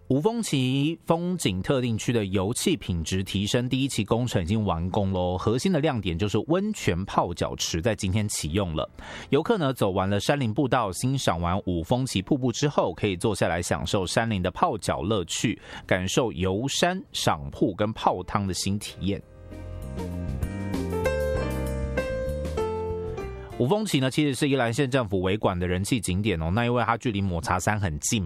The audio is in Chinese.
五峰旗风景特定区的油气品质提升第一期工程已经完工咯，核心的亮点就是温泉泡脚池在今天启用了。游客呢走完了山林步道，欣赏完五峰旗瀑布之后，可以坐下来享受山林的泡脚乐趣，感受游山赏瀑跟泡汤的新体验。五峰旗呢，其实是宜兰县政府维管的人气景点哦。那因为它距离抹茶山很近